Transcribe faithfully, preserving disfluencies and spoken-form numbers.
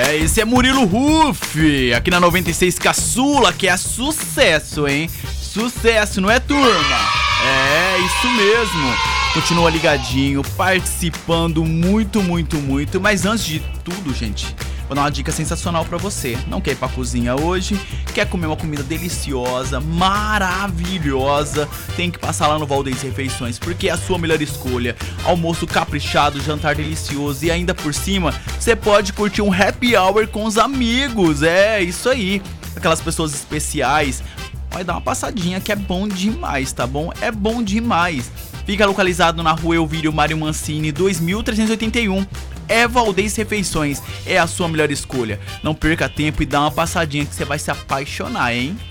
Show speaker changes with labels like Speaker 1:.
Speaker 1: É, esse é Murilo Huff, aqui na noventa e seis Caçula, que é sucesso, hein? Sucesso, não é, turma? É, isso mesmo. Continua ligadinho, participando muito, muito, muito. Mas antes de tudo, gente, vou dar uma dica sensacional pra você. Não quer ir pra cozinha hoje? Quer comer uma comida deliciosa, maravilhosa? Tem que passar lá no Valdez Refeições, porque é a sua melhor escolha. Almoço caprichado, jantar delicioso e ainda por cima, você pode curtir um happy hour com os amigos. É, isso aí. Aquelas pessoas especiais. Vai dar uma passadinha que é bom demais, tá bom? É bom demais. Fica localizado na rua Elvírio Mário Mancini, dois mil trezentos e oitenta e um. É Valdez Refeições, é a sua melhor escolha. Não perca tempo e dá uma passadinha que você vai se apaixonar, hein?